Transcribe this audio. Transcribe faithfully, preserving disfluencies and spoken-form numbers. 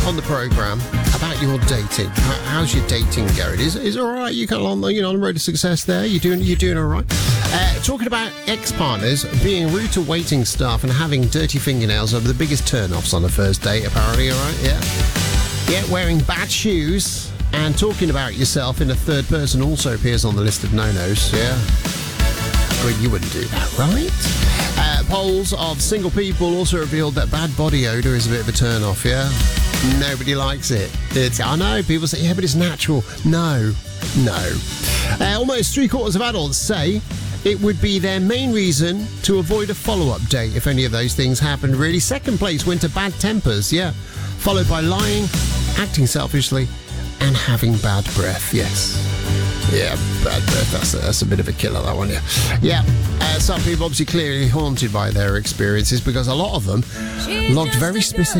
on the programme about your dating. How, how's your dating going? Is is it all right? You got on, you know, on the road to success there? You doing you doing all right? Uh, talking about ex-partners being rude to waiting staff and having dirty fingernails are the biggest turn-offs on a first date, apparently, all right? Yeah. Yeah, wearing bad shoes and talking about yourself in a third person also appears on the list of no-nos, yeah? Well, you wouldn't do that, right? Uh, polls of single people also revealed that bad body odour is a bit of a turn-off, yeah? Nobody likes it. It's, I know, people say, yeah, but it's natural. No, no. Uh, almost three-quarters of adults say it would be their main reason to avoid a follow-up date if any of those things happened, really. Second place went to bad tempers, yeah. Followed by lying, acting selfishly, and having bad breath, yes. Yeah, bad breath, that's a, that's a bit of a killer, that one, yeah. Yeah, uh, some people obviously clearly haunted by their experiences because a lot of them logged very specific